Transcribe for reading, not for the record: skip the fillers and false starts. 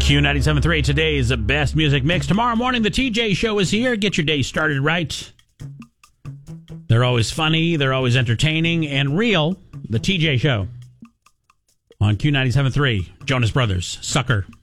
Q97.3, today's best music mix. Tomorrow morning, the TJ Show is here. Get your day started right. They're always funny, they're always entertaining, and real. The TJ Show on Q97.3, Jonas Brothers, Sucker.